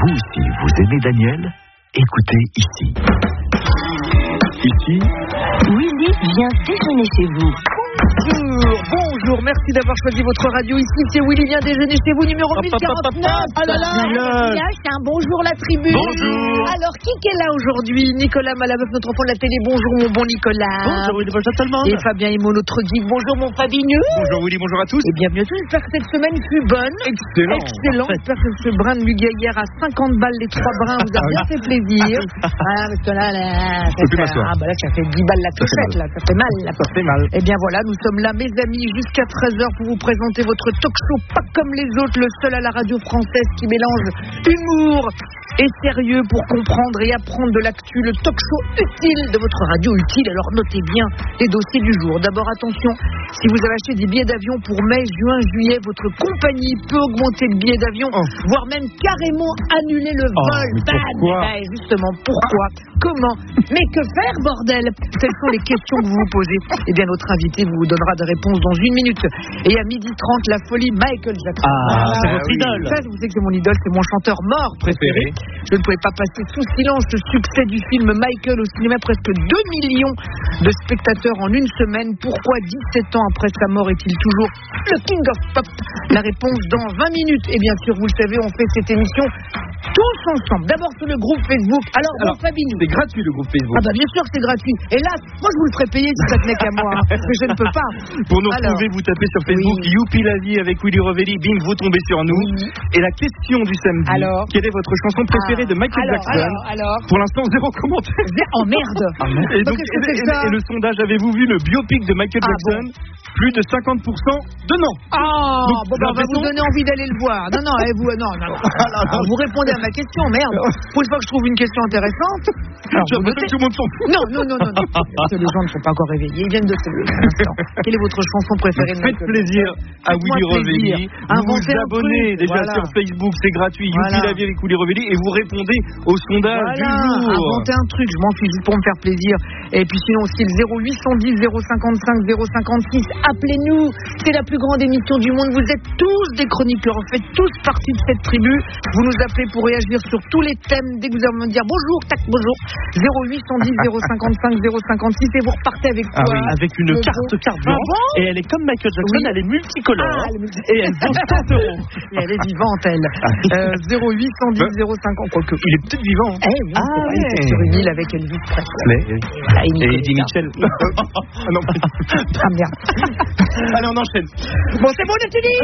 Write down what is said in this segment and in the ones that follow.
Vous aussi, vous aimez Daniel? Écoutez ici. Ici, Willy vient déjeuner chez vous. Bonjour, merci d'avoir choisi votre radio. Ici, c'est Willy vient déjeuner chez vous, numéro 1049. Ah là là, c'est un bonjour la tribu. Bonjour. Alors, qui est là aujourd'hui? Nicolas Malabeuf, notre enfant de la télé. Bonjour, mon bon Nicolas. Bonjour Willy, bonjour tout le monde. Et Fabien Imo, notre guide. Bonjour, mon Fabineux. Bonjour Willy, bonjour à tous. Et bienvenue à tous. J'espère que cette semaine fut bonne. Excellent. J'espère que ce brin de Muguet hier à 50 balles les 3 brins vous a bien fait plaisir. Parce que là, ça fait 10 balles la clochette, là. Ça fait mal. Ça fait mal. Eh bien voilà, nous sommes là, mes amis, jusqu'à 13h pour vous présenter votre talk show pas comme les autres, le seul à la radio française qui mélange humour et sérieux pour comprendre et apprendre de l'actu, le talk show utile de votre radio utile. Alors notez bien les dossiers du jour. D'abord attention, si vous avez acheté des billets d'avion pour mai, juin, juillet, votre compagnie peut augmenter le billet d'avion, voire même carrément annuler le vol. Pourquoi Justement, pourquoi? Comment? Mais que faire, bordel? Telles sont les questions que vous vous posez. Eh bien, notre invité vous donnera des réponses dans 1 minute. Et à 12h30, la folie Michael Jackson. C'est votre idole. Ça, je vous sais que c'est mon idole, c'est mon chanteur mort préféré. Je ne pouvais pas passer sous silence le succès du film Michael au cinéma, presque 2 millions de spectateurs en une semaine. Pourquoi 17 ans après sa mort est-il toujours le King of Pop? La réponse dans 20 minutes. Et bien sûr, vous le savez, on fait cette émission tous ensemble. D'abord sur le groupe Facebook. Alors Fabine. C'est gratuit le groupe Facebook. Ah bah bien sûr que c'est gratuit. Et là, moi je vous le ferai payer si ça tenait qu'à moi, parce que je ne peux pas. Pour nous retrouver, vous tapez sur Facebook Youpi la vie avec Willy Revelli, bing, vous tombez sur nous. Et la question du samedi, quelle est votre chanson préférée de Michael Jackson? Pour l'instant, 0 commentaire. Oh merde. Et donc, et le sondage, avez-vous vu le biopic de Michael Jackson? Plus de 50% de non. Donc, on va vous donner envie d'aller le voir. Non. Vous répondez à ma question, merde. Pour une fois que je trouve une question intéressante. J'ai l'impression que tout le monde s'en fout. Non. Les gens ne sont pas encore réveillés. Ils viennent de se lever à l'instant. Quelle est votre chanson préférée de Michael Jackson? Faites plaisir à Willy Revelli. Vous vous abonnez déjà sur Facebook, c'est gratuit. Youpi la vie avec Willy Revelli. Et vous répondez au sondage du jour. Inventez un truc, je m'en fiche juste pour me faire plaisir. Et puis sinon aussi le 0810 055 056. Appelez-nous, c'est la plus grande émission du monde. Vous êtes tous des chroniqueurs, en fait tous partie de cette tribu. Vous nous appelez pour réagir sur tous les thèmes. Dès que vous allez me dire bonjour, bonjour. 0810 055 056 et vous repartez avec quoi? Avec une carte blanche. Et elle est comme Michael Jackson, elle est multicolore. Et elle vaut 100 €. Et elle est vivante, elle. 0810 050. Quoique. Il est peut-être vivant. Il est sur une île avec Elvis Presley. Et Eddie Mitchell. Non, merde. Allez, on enchaîne. Bon, c'est bon, on a fini.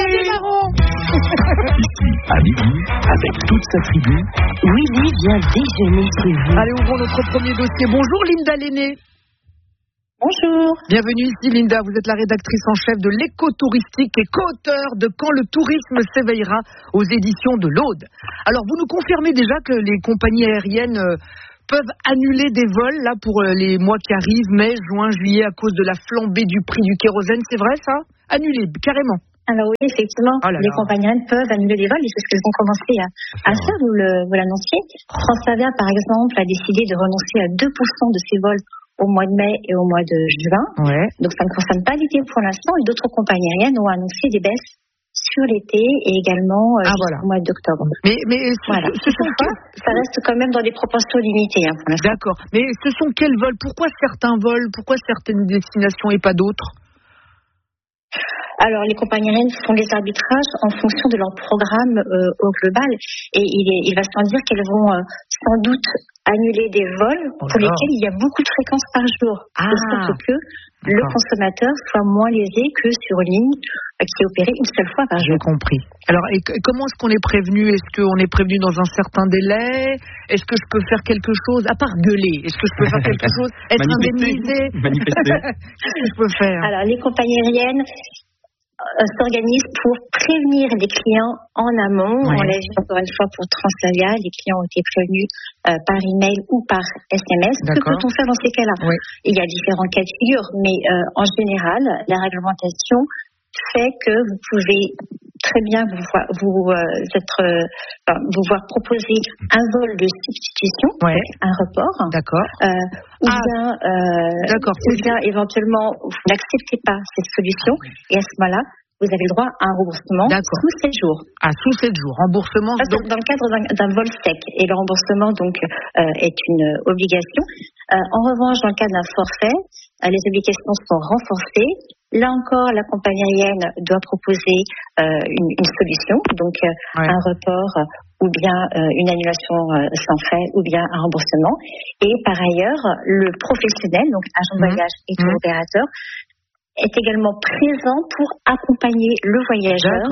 ici, à midi, avec toute sa tribu. Willy vient déjeuner chez vous. Allez, ouvrons notre premier dossier. Bonjour, Linda Lenné. Bonjour. Bienvenue ici, Linda. Vous êtes la rédactrice en chef de l'éco-touristique et co-auteur de Quand le tourisme s'éveillera aux éditions de l'Aude. Alors, vous nous confirmez déjà que les compagnies aériennes peuvent annuler des vols là pour les mois qui arrivent, mai, juin, juillet, à cause de la flambée du prix du kérosène, c'est vrai ça? Annuler, carrément. Alors oui, effectivement, les compagnies aériennes peuvent annuler des vols, et c'est ce qu'elles ont commencé à faire, vous l'annonciez. Transavia, par exemple, a décidé de renoncer à 2% de ses vols au mois de mai et au mois de juin. Donc ça ne concerne pas l'été pour l'instant, et d'autres compagnies aériennes ont annoncé des baisses sur l'été et également au mois d'octobre. Mais ça reste quand même dans des proportions limitées pour l'instant. D'accord. Mais ce sont quels vols? Pourquoi certains vols? Pourquoi certaines destinations et pas d'autres? Alors, les compagnies aériennes font des arbitrages en fonction de leur programme au global. Et il va sans dire qu'elles vont sans doute annuler des vols pour lesquels il y a beaucoup de fréquences par jour. De sorte que le consommateur soit moins lésé que sur une ligne qui est opérée une seule fois par jour. J'ai compris. Alors, et comment est-ce qu'on est prévenu? Est-ce qu'on est prévenu dans un certain délai? Est-ce que je peux faire quelque chose? À part gueuler, est-ce que je peux faire quelque chose? Être indemnisé? Manifester. Qu'est-ce que je peux faire? Alors, les compagnies aériennes s'organisent pour prévenir les clients en amont. On l'a vu encore une fois pour Transavia, les clients ont été prévenus par email ou par SMS. Que peut-on faire dans ces cas-là? Il y a différents cas de figure, mais en général, la réglementation fait que vous pouvez très bien vous voir proposer un vol de substitution, un report, ou bien éventuellement vous n'acceptez pas cette solution, et à ce moment-là vous avez le droit à un remboursement sous 7 jours. Ah, sous 7 jours. Remboursement dans le cadre d'un vol sec. Et le remboursement, donc, est une obligation. En revanche, dans le cadre d'un forfait, les obligations sont renforcées. Là encore, la compagnie aérienne doit proposer une solution, donc un report ou bien une annulation sans frais ou bien un remboursement. Et par ailleurs, le professionnel, donc agent de voyage et tour opérateur, est également présent pour accompagner le voyageur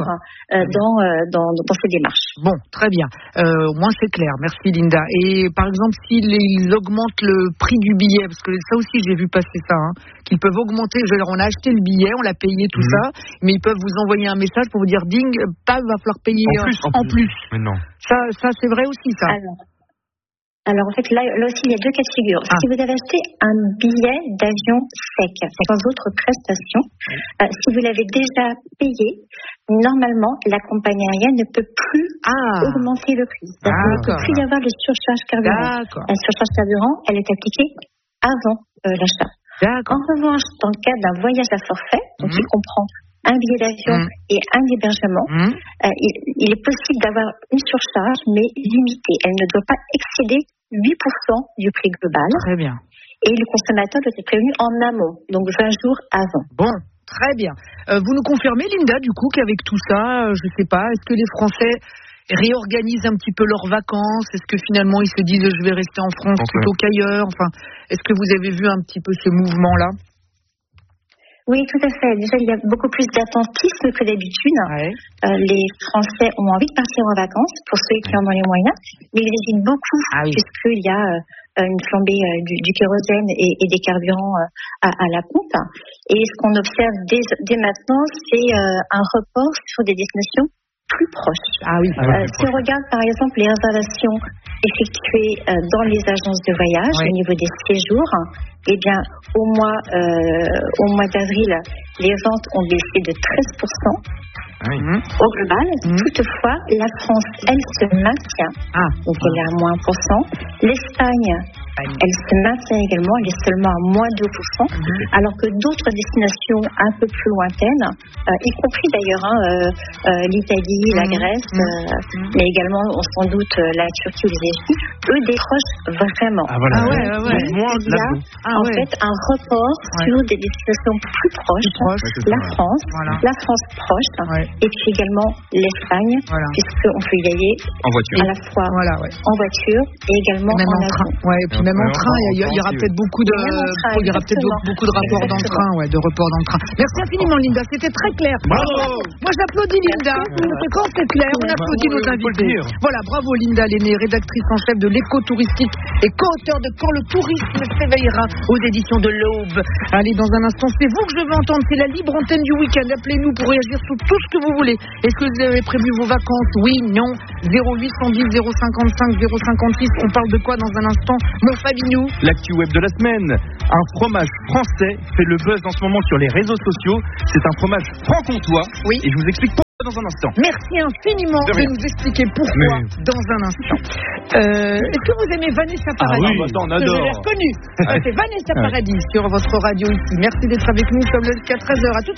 dans ses démarches. Bon, très bien. Au moins c'est clair. Merci Linda. Et par exemple, s'ils augmentent le prix du billet, parce que ça aussi j'ai vu passer ça, qu'ils peuvent augmenter. On a acheté le billet, on l'a payé, tout ça, mais ils peuvent vous envoyer un message pour vous dire ding, va falloir payer en plus. Mais non. Ça c'est vrai aussi ça. Alors en fait, là aussi, il y a deux cas de figure. Si vous avez acheté un billet d'avion sec, sans autre prestation, si vous l'avez déjà payé, normalement, la compagnie aérienne ne peut plus augmenter le prix. Il ne peut plus y avoir de surcharge carburant. La surcharge carburant, elle est appliquée avant l'achat. En revanche, dans le cas d'un voyage à forfait, donc qui comprend un billet d'avion et un hébergement, il est possible d'avoir une surcharge, mais limitée. Elle ne doit pas excéder 8% du prix global. Très bien. Et le consommateur doit être prévenu en amont, donc 20 jours avant. Bon, très bien. Vous nous confirmez, Linda, du coup, qu'avec tout ça, je ne sais pas, est-ce que les Français réorganisent un petit peu leurs vacances? Est-ce que finalement ils se disent je vais rester en France plutôt qu'ailleurs? Enfin, est-ce que vous avez vu un petit peu ce mouvement-là? Oui, tout à fait. Déjà, il y a beaucoup plus d'attentisme que d'habitude. Les Français ont envie de partir en vacances, pour ceux qui en ont les moyens, mais ils hésitent beaucoup, puisqu'il y a une flambée du kérosène et des carburants à la pompe. Et ce qu'on observe dès maintenant, c'est un report sur des destinations plus proches. Si on regarde par exemple les réservations effectuées dans les agences de voyage au niveau des séjours, eh bien au mois d'avril, les ventes ont baissé de 13%. Au global, toutefois, la France, elle se maintient. Donc elle est à moins 1%. L'Espagne, elle se maintient également, elle est seulement à moins 2%, alors que d'autres destinations un peu plus lointaines, y compris d'ailleurs l'Italie, la Grèce, mais également sans doute la Turquie ou les Égyptes, eux décrochent vraiment. Il y a en fait un report sur des destinations plus proches, la France proche, et puis également l'Espagne, puisqu'on peut y aller à la fois en voiture et également en train. Et puis même en train, il y aura peut-être beaucoup de rapports dans le train, de reports dans le train. Merci infiniment, Linda, c'était très clair. Bravo. Moi j'applaudis Linda. Quand c'est clair, on applaudit nos invités. Voilà, bravo Linda Lenné, rédactrice en chef de l'éco-touristique et co-auteur de Quand le tourisme s'éveillera aux éditions de l'Aube. Allez, dans un instant, c'est vous que je veux entendre, c'est la libre antenne du week-end. Appelez-nous pour réagir sur tout ce que vous voulez. Est-ce que vous avez prévu vos vacances? Oui, non. 0810 055 056. On parle de quoi dans un instant, mon Fabinou? L'actu web de la semaine. Un fromage français fait le buzz en ce moment sur les réseaux sociaux. C'est un fromage franc-comtois. Et je vous explique pourquoi dans un instant. Merci infiniment de nous expliquer pourquoi dans un instant. Est-ce que vous aimez Vanessa Paradis? On adore. Je l'ai reconnu. C'est Vanessa Paradis sur votre radio ici. Merci d'être avec nous. Nous sommes le 13h. À tout